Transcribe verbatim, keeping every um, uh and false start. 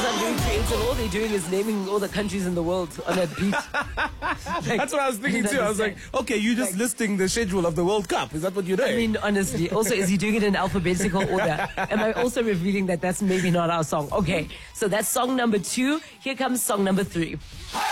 not very creative. All they're doing is naming all the countries in the world on a beat. Like, that's what I was thinking too. I was like, okay, you're just like, listing the schedule of the World Cup. Is that what you're doing? I mean, honestly. Also, is he doing it in alphabetical order? Am I also revealing that that's maybe not our song? Okay, so that's song number two. Here comes song number three.